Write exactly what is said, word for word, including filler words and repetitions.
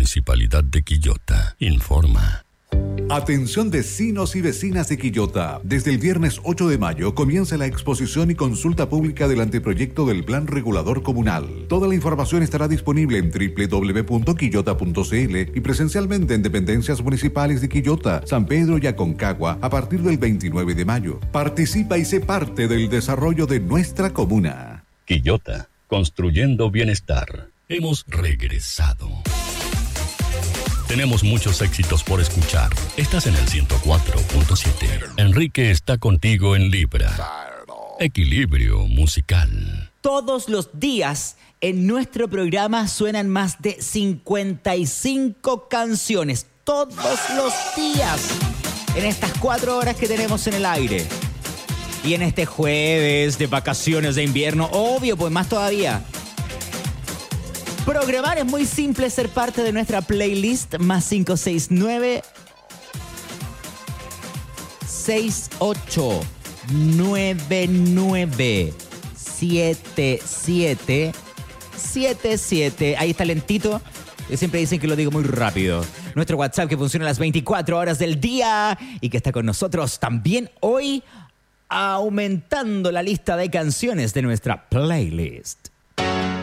Municipalidad de Quillota informa. Atención vecinos y vecinas de Quillota. Desde el viernes ocho de mayo comienza la exposición y consulta pública del anteproyecto del Plan Regulador Comunal. Toda la información estará disponible en doble u doble u doble u punto quillota punto c l y presencialmente en dependencias municipales de Quillota, San Pedro y Aconcagua a partir del veintinueve de mayo. Participa y sé parte del desarrollo de nuestra comuna. Quillota, construyendo bienestar. Hemos regresado. Tenemos muchos éxitos por escuchar. Estás en el ciento cuatro punto siete. Enrique está contigo en Libra. Equilibrio musical. Todos los días en nuestro programa suenan más de cincuenta y cinco canciones. Todos los días. En estas cuatro horas que tenemos en el aire. Y en este jueves de vacaciones de invierno, obvio, pues más todavía. Programar es muy simple, ser parte de nuestra playlist más cinco seis nueve seis ocho nueve nueve siete siete siete siete. Ahí está lentito, que siempre dicen que lo digo muy rápido. Nuestro WhatsApp que funciona las veinticuatro horas del día y que está con nosotros también hoy, aumentando la lista de canciones de nuestra playlist.